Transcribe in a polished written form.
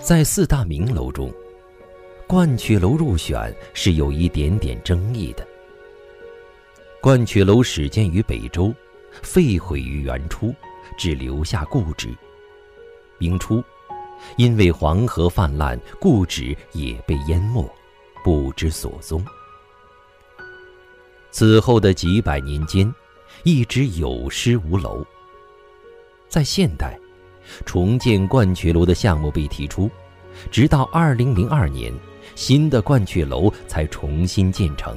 在四大名楼中，鹳雀楼入选是有一点点争议的。鹳雀楼始建于北周，废毁于元初，只留下故址。明初，因为黄河泛滥，故址也被淹没，不知所踪。此后的几百年间，一直有失无楼。在现代，重建鹳雀楼的项目被提出，直到2002年，新的鹳雀楼才重新建成。